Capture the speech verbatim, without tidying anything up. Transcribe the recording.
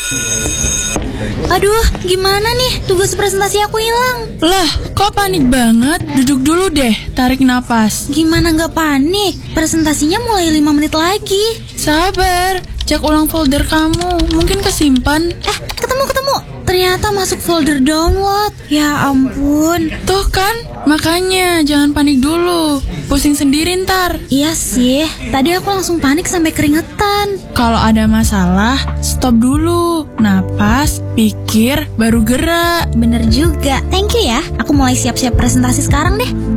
Aduh, gimana nih? Tugas presentasi aku hilang. Lah, kok panik banget? Duduk dulu deh, tarik napas. Gimana gak panik? Presentasinya mulai lima menit lagi. Sabar, cek ulang folder kamu. Mungkin kesimpan. Eh, ketemu-ketemu. Ternyata masuk folder download. Ya ampun. Tuh kan, makanya jangan panik dulu. Pusing sendiri ntar. Iya sih, tadi aku langsung panik sampai keringetan. Kalau ada masalah, stop dulu. Napas, pikir, baru gerak. Bener juga. Thank you ya. Aku mulai siap-siap presentasi sekarang deh.